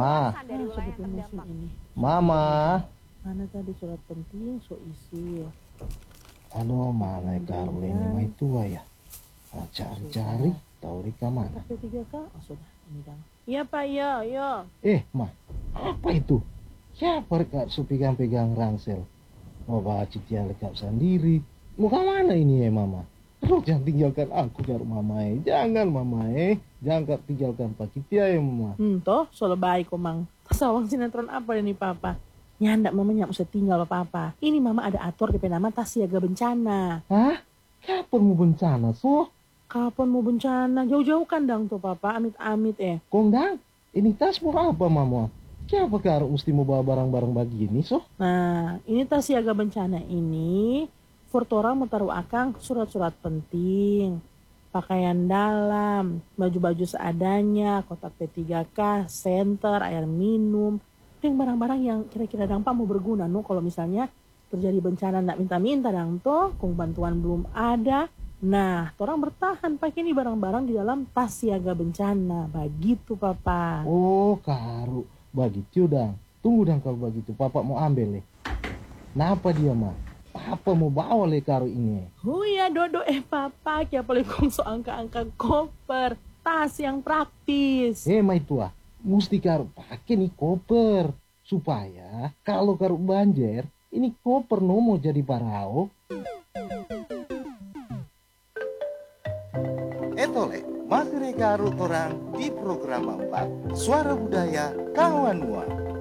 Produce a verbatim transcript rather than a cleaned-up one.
Ma, dari wilayah yang terdampak. ini. Mama. Mana tadi surat penting so isi. Aduh, mana karo ini mah tua ya. Nah, cari-cari tahu Rika mana. P tiga K, oh, sudah ini dong. Iya Pak, iya, iya. Eh, Ma, apa itu? Siapa Rika su pegang-pegang ransel? Mau bawa Citia lekap sendiri. Mau ke mana ini ya, Mama? Aduh, jangan tinggalkan aku karo Mama eh. Jangan, Mama eh. Jangan tinggalkan Pak Citia ya, Mama. Hmm, toh, soal baik komang. Tasawang sinetron apa ini Papa? Nyandak mamanya usah tinggal Papa. Ini Mama ada atur di nama tas siaga bencana. Hah? Kapan mau bencana, so? Kapan mau bencana? Jauh-jauh kan dang tuh Papa, amit-amit eh. Kondang, ini tas mau apa, Mama? Siapa karo mesti mau bawa barang-barang begini, so? Nah, ini tas siaga bencana ini, Fortora mau taruh akang surat-surat penting. Pakaian dalam, baju-baju seadanya, kotak P tiga K, senter, air minum, yang barang-barang yang kira-kira dampak mau berguna no kalau misalnya terjadi bencana nggak minta-minta dang toh, kung bantuan belum ada. Nah, orang bertahan pakai ini barang-barang di dalam tas siaga bencana. Begitu, Papa. Oh, karu. Begitu dang. Tunggu dang kalau begitu. Papa mau ambil nih. Kenapa dia mah? Papa mau bawa le karu ini. Oh ya, Dodo eh Papa, kia paling kongso angka-angka koper, tas yang praktis. Eh, mai tua. Mesti karu pakai nih koper supaya kalau karu banjir ini koper no mau jadi parao. Etole masih karu orang di program empat Suara Budaya Kawanua.